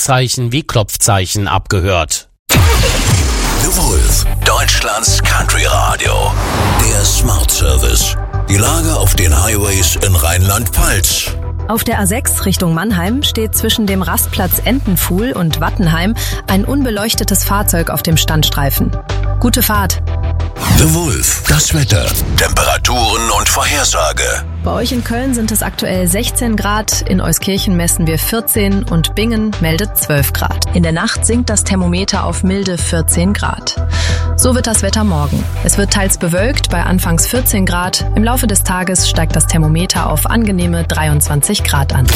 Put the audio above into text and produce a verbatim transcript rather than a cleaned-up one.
Warnzeichen wie Klopfzeichen abgehört. The Wolf, Deutschlands Country Radio. Der Smart Service. Die Lage auf den Highways in Rheinland-Pfalz. Auf der A sechs Richtung Mannheim steht zwischen dem Rastplatz Entenpfuhl und Wattenheim ein unbeleuchtetes Fahrzeug auf dem Standstreifen. Gute Fahrt. The Wolf, das Wetter, Temperaturen und Vorhersage. Bei euch in Köln sind es aktuell sechzehn Grad, in Euskirchen messen wir vierzehn und Bingen meldet zwölf Grad. In der Nacht sinkt das Thermometer auf milde vierzehn Grad. So wird das Wetter morgen. Es wird teils bewölkt bei anfangs vierzehn Grad. Im Laufe des Tages steigt das Thermometer auf angenehme dreiundzwanzig Grad an.